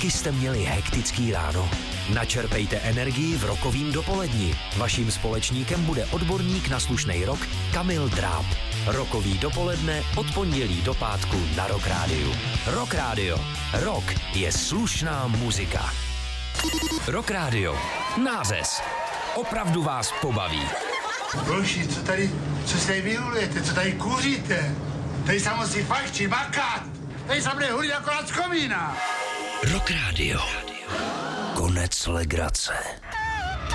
taky jste měli hektický ráno? Načerpejte energii v Rockovým dopoledni. Vaším společníkem bude odborník na slušnej rock Kamil Dráb. Rockový dopoledne od pondělí do pátku na Rock Rádiu. Rock Rádio. Rock je slušná muzika. Rock Rádio. Nářez. Opravdu vás pobaví. Boži, co se tady vyhulujete, co tady kouříte? Tady se musí fakt makat. Tady se bude hulit akorát z komína. Rock Rádio. Konec legrace.